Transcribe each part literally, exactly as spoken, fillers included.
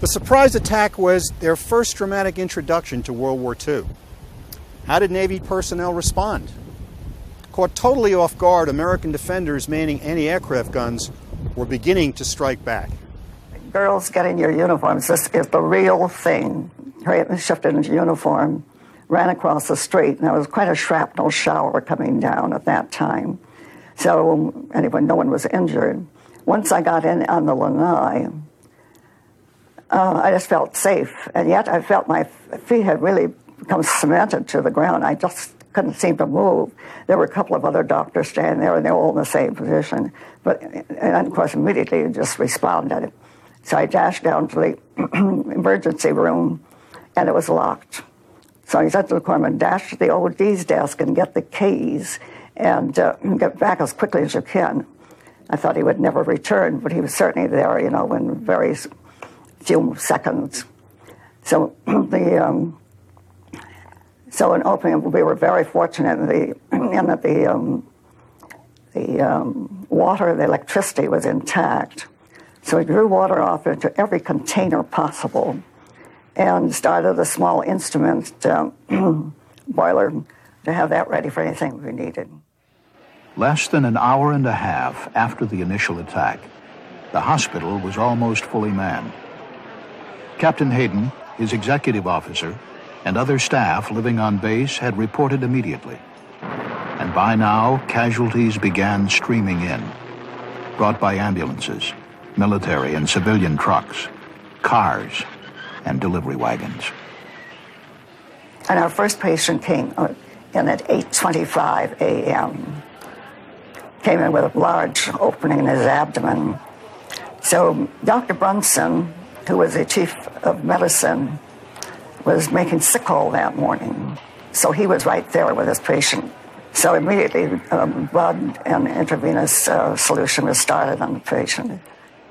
surprise attack was their first dramatic introduction to World War Two. How did Navy personnel respond? Caught totally off guard, American defenders manning anti-aircraft guns were beginning to strike back. Girls getting your uniforms, this is the real thing. Harriet shifted into uniform, ran across the street, and there was quite a shrapnel shower coming down at that time. So, anyway, no one was injured. Once I got in on the lanai, uh, I just felt safe, and yet I felt my feet had really become cemented to the ground. I just couldn't seem to move. There were a couple of other doctors standing there, and they were all in the same position. But, and of course, immediately just responded. So I dashed down to the emergency room, and it was locked. So I said to the corpsman, dash to the O D's desk and get the keys, and uh, get back as quickly as you can. I thought he would never return, but he was certainly there, you know, in very few seconds. So the um, so in opening, we were very fortunate in, the, in that the um, the um, water, the electricity was intact. So we drew water off into every container possible and started a small instrument um, boiler to have that ready for anything we needed. Less than an hour and a half after the initial attack, the hospital was almost fully manned. Captain Hayden, his executive officer, and other staff living on base had reported immediately. And by now, casualties began streaming in, brought by ambulances, military and civilian trucks, cars, and delivery wagons. And our first patient came in at eight twenty-five a m Came in with a large opening in his abdomen. So Doctor Brunson, who was the chief of medicine, was making sick call that morning. So he was right there with his patient. So immediately um, blood and intravenous uh, solution was started on the patient.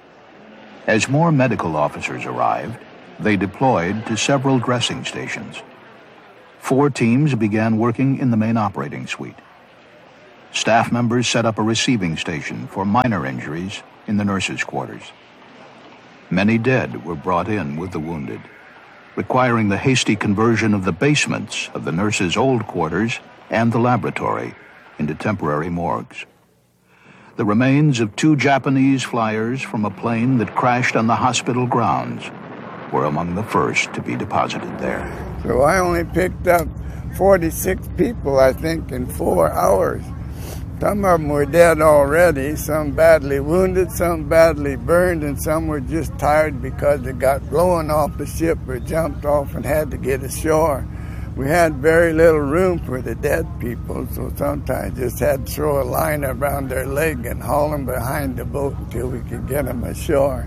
As more medical officers arrived, they deployed to several dressing stations. Four teams began working in the main operating suite. Staff members set up a receiving station for minor injuries in the nurses' quarters. Many dead were brought in with the wounded, requiring the hasty conversion of the basements of the nurses' old quarters and the laboratory into temporary morgues. The remains of two Japanese flyers from a plane that crashed on the hospital grounds were among the first to be deposited there. So I only picked up forty-six people, I think, in four hours. Some of them were dead already, some badly wounded, some badly burned, and some were just tired because they got blown off the ship or jumped off and had to get ashore. We had very little room for the dead people, so sometimes just had to throw a line around their leg and haul them behind the boat until we could get them ashore.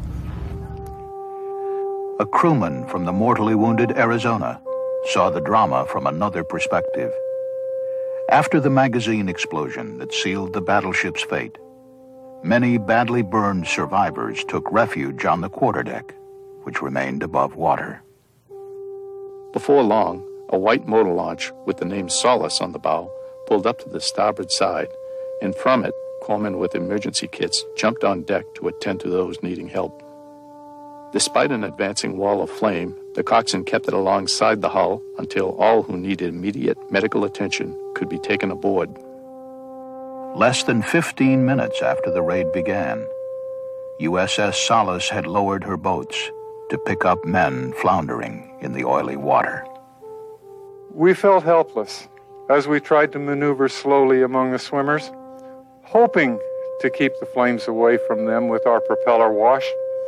A crewman from the mortally wounded Arizona saw the drama from another perspective. After the magazine explosion that sealed the battleship's fate, many badly burned survivors took refuge on the quarterdeck, which remained above water. Before long, a white motor launch with the name Solace on the bow pulled up to the starboard side, and from it, corpsmen with emergency kits jumped on deck to attend to those needing help. Despite an advancing wall of flame, the coxswain kept it alongside the hull until all who needed immediate medical attention could be taken aboard. Less than fifteen minutes after the raid began, U S S Solace had lowered her boats to pick up men floundering in the oily water. We felt helpless as we tried to maneuver slowly among the swimmers, hoping to keep the flames away from them with our propeller wash.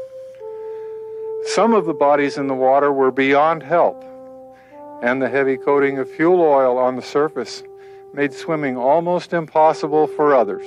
Some of the bodies in the water were beyond help, and the heavy coating of fuel oil on the surface made swimming almost impossible for others.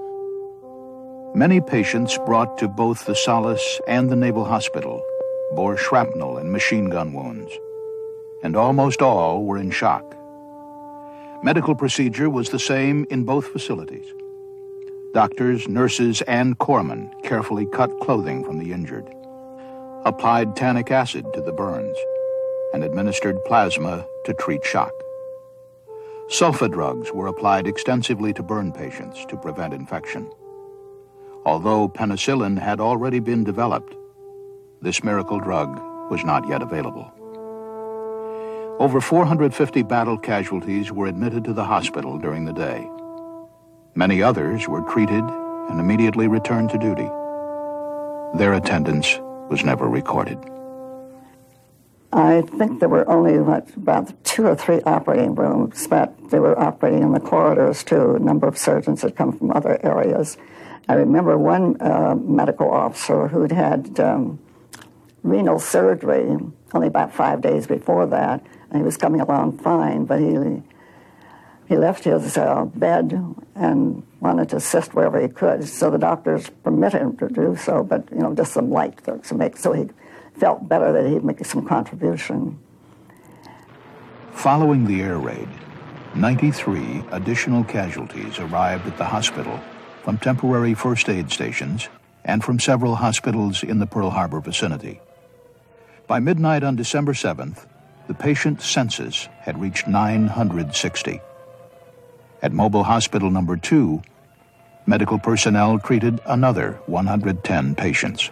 Many patients brought to both the Solace and the Naval Hospital bore shrapnel and machine gun wounds, and almost all were in shock. Medical procedure was the same in both facilities. Doctors, nurses, and corpsmen carefully cut clothing from the injured, applied tannic acid to the burns, and administered plasma to treat shock. Sulfa drugs were applied extensively to burn patients to prevent infection. Although penicillin had already been developed, this miracle drug was not yet available. Over four hundred fifty battle casualties were admitted to the hospital during the day. Many others were treated and immediately returned to duty. Their attendance was never recorded. I think there were only what, about two or three operating rooms, but they were operating in the corridors too. A number of surgeons had come from other areas. I remember one uh, medical officer who'd had um, renal surgery only about five days before that, and he was coming along fine, but he he left his uh, bed and wanted to assist wherever he could. So the doctors permitted him to do so, but you know, just some light to make so he felt better that he'd make some contribution. Following the air raid, ninety-three additional casualties arrived at the hospital from temporary first aid stations and from several hospitals in the Pearl Harbor vicinity. By midnight on December seventh, the patient census had reached nine hundred sixty. At Mobile Hospital Number two, medical personnel treated another one hundred ten patients.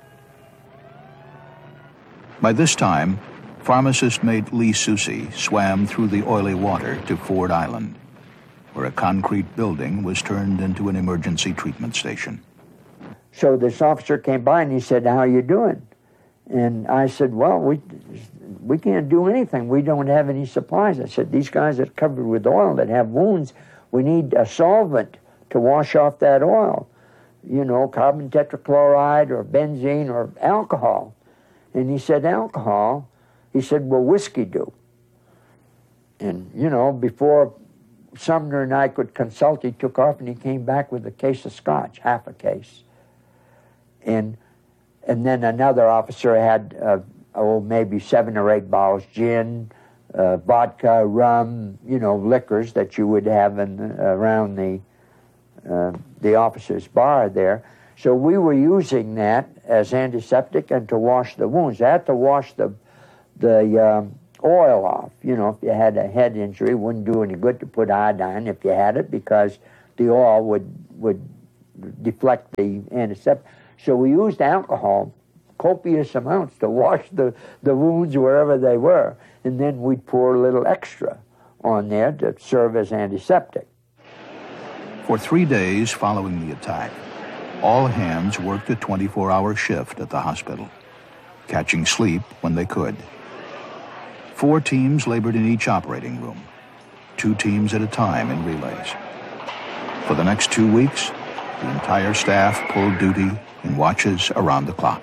By this time, pharmacist mate Lee Susi swam through the oily water to Ford Island, where a concrete building was turned into an emergency treatment station. So this officer came by and he said, "How are you doing?" And I said, "Well, we we can't do anything. We don't have any supplies." I said, "These guys are covered with oil that have wounds. We need a solvent to wash off that oil. You know, carbon tetrachloride or benzene or alcohol." And he said, "Alcohol?" He said, "Well, whiskey do." And, you know, before Sumner and I could consult, he took off and he came back with a case of scotch, half a case. And and then another officer had, uh, oh, maybe seven or eight bottles, gin, uh, vodka, rum, you know, liquors that you would have in, around the, uh, the officer's bar there. So we were using that as antiseptic and to wash the wounds. I had to wash the, the um, oil off. You know, if you had a head injury, it wouldn't do any good to put iodine if you had it because the oil would, would deflect the antiseptic. So we used alcohol, copious amounts, to wash the, the wounds wherever they were. And then we'd pour a little extra on there to serve as antiseptic. For three days following the attack, all hands worked a twenty-four hour shift at the hospital, catching sleep when they could. Four teams labored in each operating room, two teams at a time in relays. For the next two weeks, the entire staff pulled duty in watches around the clock.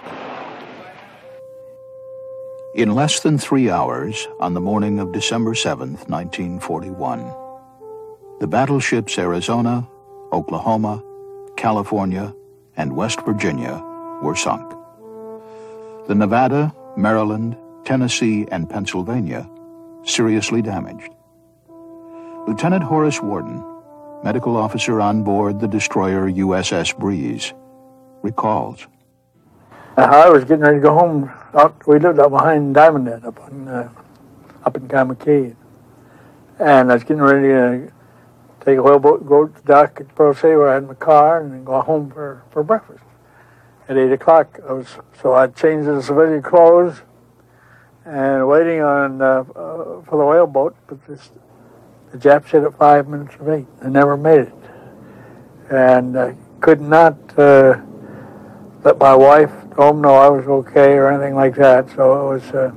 In less than three hours, on the morning of December seventh, nineteen forty-one, the battleships Arizona, Oklahoma, California, and West Virginia were sunk. The Nevada, Maryland, Tennessee, and Pennsylvania seriously damaged. Lieutenant Horace Warden, medical officer on board the destroyer U S S Breeze, recalls. I was getting ready to go home. Out, we lived out behind Diamond Head up, on, uh, up in Kamakee. And I was getting ready to take a whaleboat, go to the dock at Pearl City where I had my car, and then go home for, for breakfast. At eight o'clock, I was, so I changed into civilian clothes and waiting on uh, uh, for the whaleboat, but this, the Japs hit at five minutes of eight. I never made it. And I could not uh, let my wife home know I was okay or anything like that, so it was uh,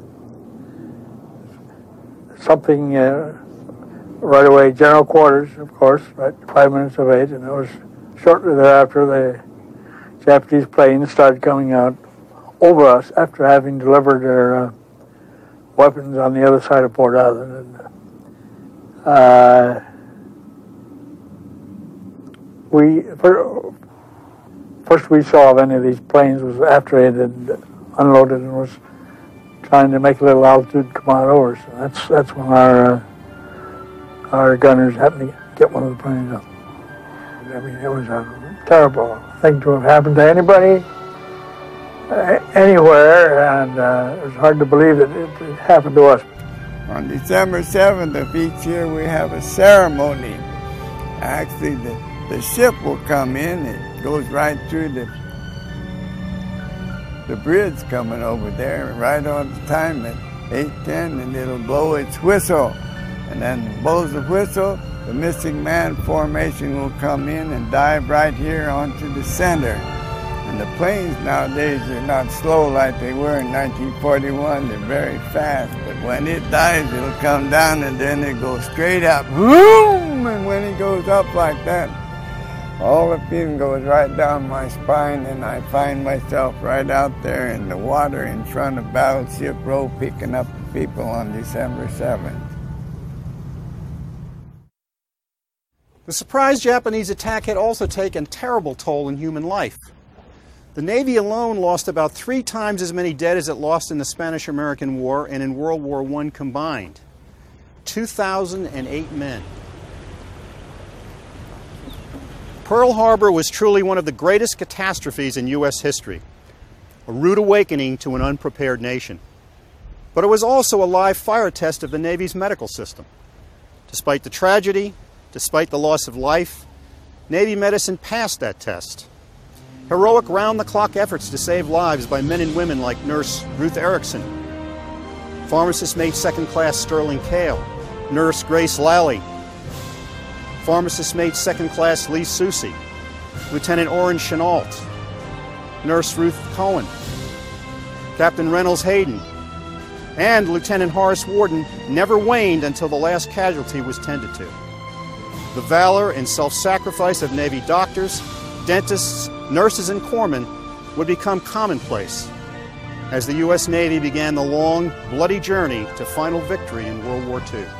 something uh, right away, general quarters, of course, right, five minutes of eight, and it was shortly thereafter the Japanese planes started coming out over us after having delivered their uh, weapons on the other side of Port Arthur. And, uh, we first we saw of any of these planes was after it had unloaded and was trying to make a little altitude come out over us. That's that's when our uh, our gunners happened to get one of the planes up. I mean, it was a terrible thing to have happened to anybody, uh, anywhere, and uh, it was hard to believe that it, it happened to us. On December seventh of each year, we have a ceremony. Actually, the, the ship will come in. It goes right through the the bridge coming over there right on the time at eight ten, and it'll blow its whistle. And then it blows the whistle, the missing man formation will come in and dive right here onto the center. And the planes nowadays are not slow like they were in nineteen forty-one. They're very fast. But when it dives, it'll come down and then it goes straight up. Boom! And when it goes up like that, all the feeling goes right down my spine, and I find myself right out there in the water in front of Battleship Row picking up the people on December seventh. The surprise Japanese attack had also taken a terrible toll in human life. The Navy alone lost about three times as many dead as it lost in the Spanish-American War and in World War One combined. two thousand eight men. Pearl Harbor was truly one of the greatest catastrophes in U S history, a rude awakening to an unprepared nation. But it was also a live fire test of the Navy's medical system. Despite the tragedy, despite the loss of life, Navy medicine passed that test. Heroic round-the-clock efforts to save lives by men and women like Nurse Ruth Erickson, Pharmacist Mate Second Class Sterling Kale, Nurse Grace Lally, Pharmacist Mate Second Class Lee Susi, Lieutenant Orange Chenault, Nurse Ruth Cohen, Captain Reynolds Hayden, and Lieutenant Horace Warden never waned until the last casualty was tended to. The valor and self-sacrifice of Navy doctors, dentists, nurses, and corpsmen would become commonplace as the U S Navy began the long, bloody journey to final victory in World War Two.